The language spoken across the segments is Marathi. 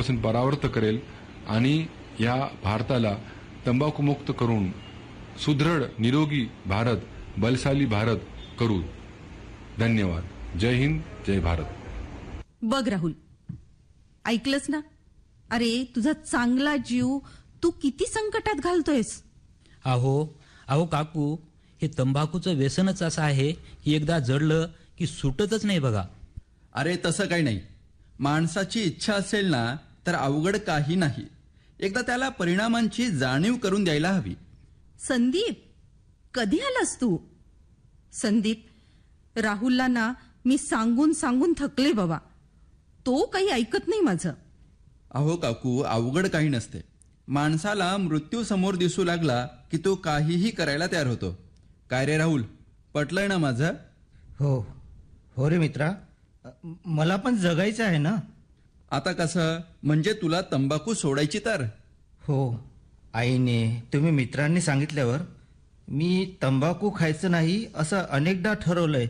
तंबाखूपासून परावृत्त करेल आणि या भारताला तंबाखूमुक्त करून सुदृढ निरोगी भारत, बलशाली भारत करू. धन्यवाद. जय हिंद, जय भारत. बघ राहुल, ऐकलंस ना? अरे तुझा चांगला जीव तू किती संकटात घालतोयस. अहो काकू, हे तंबाखूचं व्यसनच असं आहे की एकदा जडलं की सुटतच नाही बघा. अरे तसं काही नाही. माणसाची इच्छा असेल ना तर अवघड काही नाही. एकदा त्याला परिणामांची जाणीव करून द्यायला हवी. संदीप, कधी आलास तू? संदीप, राहुलला ना मी सांगून सांगून थकले बाबा. तो काही ऐकत नाही माझं. अहो काकू, अवघड काही नसते. माणसाला मृत्यू समोर दिसू लागला की तो काहीही करायला तयार होतो. काय रे राहुल, पटलंय ना माझं? हो रे मित्रा, मला पण जगायचं आहे ना. आता कसं म्हणजे तुला तंबाखू सोडायची तर? हो, आईने तुम्ही मित्रांनी सांगितल्यावर मी तंबाखू खायचं नाही असं अनेकदा ठरवलंय.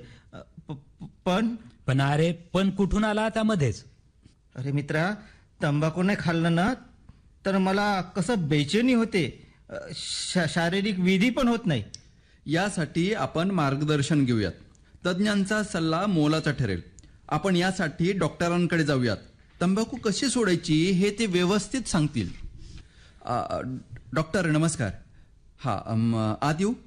पण अरे पण कुठून आला आता मध्येच? अरे मित्रा, तंबाखू नाही खाल्लं ना तर मला कसं बेचैनी होते, शारीरिक विधी पण होत नाही. यासाठी आपण मार्गदर्शन घेऊयात. तज्ज्ञांचा सल्ला मोलाचा ठरेल. आपण यासाठी डॉक्टरांकडे जाऊयात. तंबाखू कशी सोडायची हे ते व्यवस्थित सांगतील. डॉक्टर नमस्कार. आत येऊ?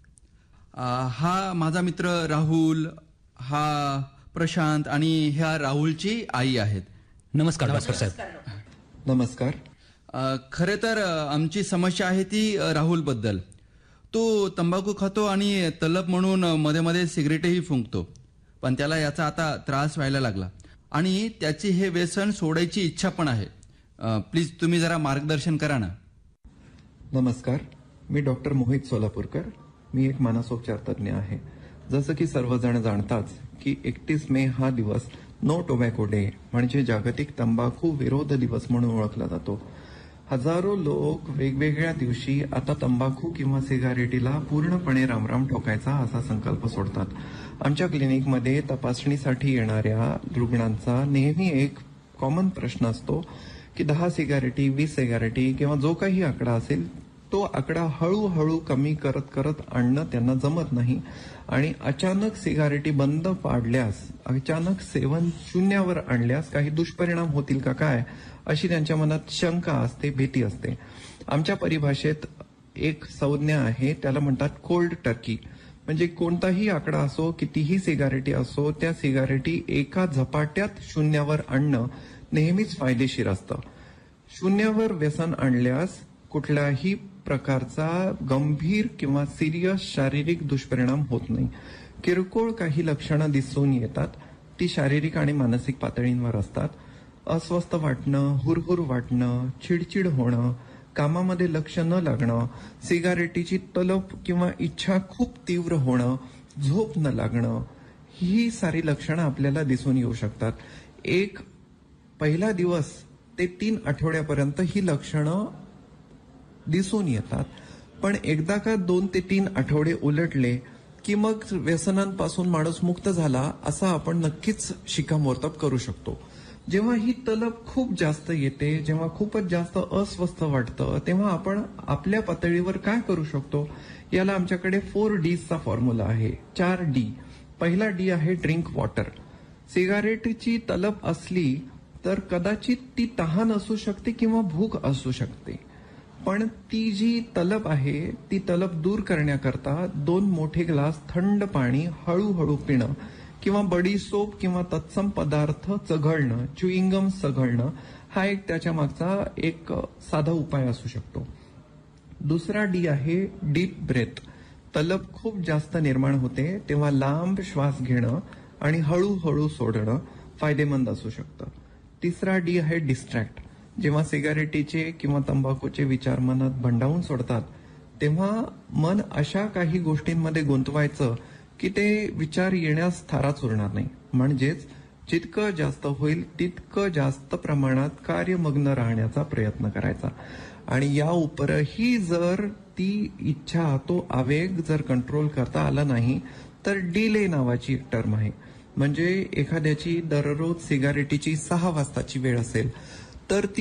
हा माझा मित्र राहुल, हा प्रशांत आणि ह्या राहुलची आई आहेत. नमस्कार डॉक्टर साहेब. नमस्कार. खरे तर आमची समस्या आहे ती राहुलबद्दल. तो तंबाखू खातो आणि तलप म्हणून मध्ये मध्ये सिगरेटही फुंकतो. पण त्याला याचा आता त्रास व्हायला लागला आणि त्याची हे व्यसन सोडायची इच्छा पण आहे. प्लीज तुम्ही जरा मार्गदर्शन करा ना. नमस्कार, मी डॉक्टर मोहित सोलापूरकर. मी एक मानसोपचार तज्ज्ञ आहे. जसं की सर्वजण जाणताच की 31 मे हा दिवस नो टोबॅको डे म्हणजे जागतिक तंबाखू विरोध दिवस म्हणून ओळखला जातो. हजारो लोक वेगवेगळ्या दिवशी आता तंबाखू किंवा सिगारेटीला पूर्णपणे रामराम ठोकायचा असा संकल्प सोडतात. आमच्या क्लिनिकमध्ये तपासणीसाठी येणाऱ्या रुग्णांचा नेहमी एक कॉमन प्रश्न असतो की 10 सिगारेटी, 20 सिगारेटी किंवा जो काही आकडा असेल तो आकडा हळूहळू कमी करत करत आणणं त्यांना जमत नाही आणि अचानक सिगारेटी बंद पाडल्यास, अचानक सेवन शून्यावर आणल्यास काही दुष्परिणाम होतील का काय अशी त्यांच्या मनात शंका असते, भीती असते. आमच्या परिभाषेत एक संज्ञा आहे, त्याला म्हणतात कोल्ड टर्की. म्हणजे कोणताही आकडा असो, कितीही सिगारेटी असो, त्या सिगारेटी एका झपाट्यात शून्यावर आणणं नेहमीच फायदेशीर असतं. शून्यावर व्यसन आणल्यास कुठल्याही प्रकारचा गंभीर किंवा सिरियस शारीरिक दुष्परिणाम होत नाही. किरकोळ काही लक्षणं दिसून येतात, ती शारीरिक आणि मानसिक पातळींवर असतात. अस्वस्थ वाटणं, हुरहुर वाटणं, चिडचिड होणं, कामामध्ये लक्ष न लागणं, सिगारेटीची तलप किंवा इच्छा खूप तीव्र होणं, झोप न लागणं, ही सारी लक्षणं आपल्याला दिसून येऊ शकतात. पहिला दिवस ते 3 आठवड्यापर्यंत ही लक्षणं दिसून येतात. पण एकदा का 2 ते 3 आठवडे उलटले की मग व्यसनांपासून माणूस मुक्त झाला असं आपण नक्कीच शिक्कामोर्तब करू शकतो. जेव्हा ही तलप खूप जास्त येते, जेव्हा खूपच जास्त अस्वस्थ वाटतं, तेव्हा आपण आपल्या पातळीवर काय करू शकतो, याला आमच्याकडे 4 Dचा फॉर्म्युला आहे. 4 D. पहिला डी आहे ड्रिंक वॉटर. सिगारेटची तलप असली तर कदाचित ती तहान असू शकते किंवा भूक असू शकते, पण ती जी तलप आहे ती तलप दूर करण्याकरता 2 मोठे ग्लास थंड पाणी हळूहळू पिणं किंवा बडी सोप किंवा तत्सम पदार्थ चघळणं, च्युइंगम चघळणं, हा एक त्याच्या मागचा एक साधा उपाय असू शकतो. दुसरा डी आहे डीप ब्रेथ. तलप खूप जास्त निर्माण होते तेव्हा लांब श्वास घेणं आणि हळूहळू सोडणं फायदेमंद असू शकतं. तिसरा डी आहे डिस्ट्रॅक्ट. जेव्हा सिगारेटीचे किंवा तंबाखूचे विचार मनात भंडावून सोडतात तेव्हा मन अशा काही गोष्टींमध्ये गुंतवायचं की ते विचार येण्यास थाराच उरणार नाही. म्हणजेच जितकं जास्त होईल तितकं जास्त प्रमाणात कार्यमग्न राहण्याचा प्रयत्न करायचा. आणि या उपरही जर ती इच्छा, तो आवेग जर कंट्रोल करता आला नाही तर डिले नावाची एक टर्म आहे. म्हणजे एखाद्याची दररोज सिगारेटीची 6 वाजताची वेळ असेल तर ती